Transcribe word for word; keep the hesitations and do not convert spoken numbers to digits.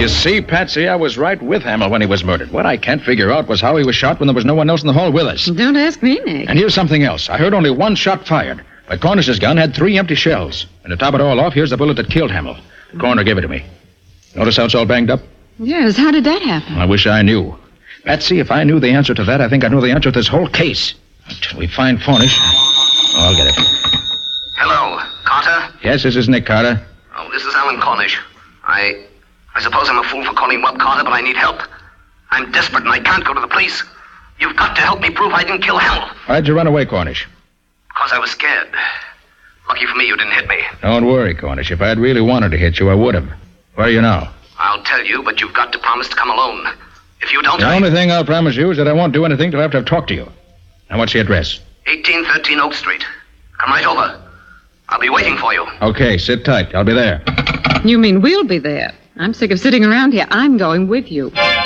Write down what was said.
You see, Patsy, I was right with Hamill when he was murdered. What I can't figure out was how he was shot when there was no one else in the hall with us. Don't ask me, Nick. And here's something else. I heard only one shot fired. But Cornish's gun had three empty shells. And to top it all off, here's the bullet that killed Hamill. The coroner gave it to me. Notice how it's all banged up? Yes, how did that happen? I wish I knew. Patsy, if I knew the answer to that, I think I know the answer to this whole case. Until we find Cornish. Oh, I'll get it. Hello, Carter? Yes, this is Nick Carter. Oh, this is Alan Cornish. I... I suppose I'm a fool for calling you up, Carter, but I need help. I'm desperate and I can't go to the police. You've got to help me prove I didn't kill Hamill. Why'd you run away, Cornish? Because I was scared. Lucky for me you didn't hit me. Don't worry, Cornish. If I'd really wanted to hit you, I would have. Where are you now? I'll tell you, but you've got to promise to come alone. If you don't... The I... only thing I'll promise you is that I won't do anything till after I've talked to you. Now, what's the address? eighteen thirteen Oak Street. Come right over. I'll be waiting for you. Okay, sit tight. I'll be there. You mean we'll be there? I'm sick of sitting around here. I'm going with you.